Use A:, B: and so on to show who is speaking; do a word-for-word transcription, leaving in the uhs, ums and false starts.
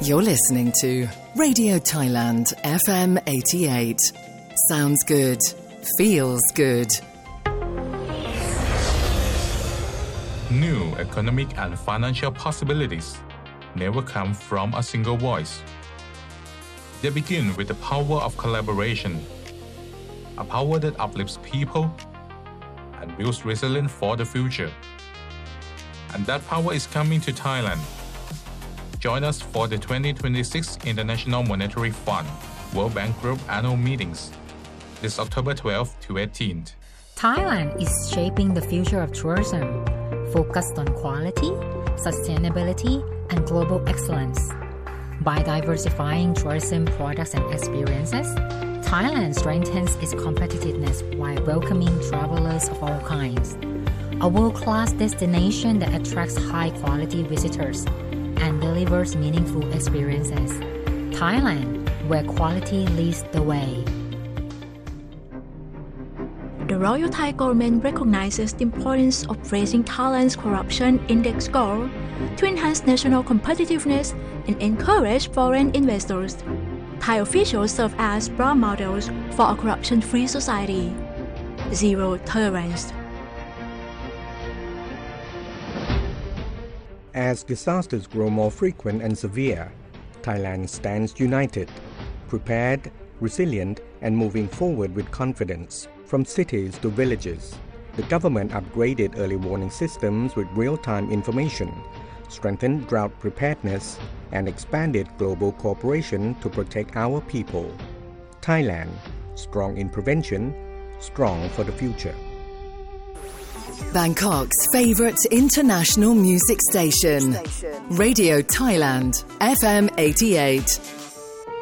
A: You're listening to Radio Thailand F M eighty-eight. Sounds good. Feels good.
B: New economic and financial possibilities never come from a single voice. They begin with the power of collaboration, a power that uplifts people and builds resilience for the future. And that power is coming to Thailand. Join us for the twenty twenty-six International Monetary Fund World Bank Group Annual Meetings this October twelfth to eighteenth.
C: Thailand is shaping the future of tourism, focused on quality, sustainability, and global excellence. By diversifying tourism products and experiences, Thailand strengthens its competitiveness while welcoming travelers of all kinds. A world-class destination that attracts high-quality visitors and delivers meaningful experiences. Thailand, where quality leads the way.
D: The Royal Thai government recognizes the importance of raising Thailand's corruption index score to enhance national competitiveness and encourage foreign investors. Thai officials serve as role models for a corruption-free society. Zero tolerance.
E: As disasters grow more frequent and severe, Thailand stands united, prepared, resilient, and moving forward with confidence. From cities to villages, the government upgraded early warning systems with real-time information, strengthened drought preparedness, and expanded global cooperation to protect our people. Thailand, strong in prevention, strong for the future.
A: Bangkok's favourite international music station, Radio Thailand F M eighty-eight.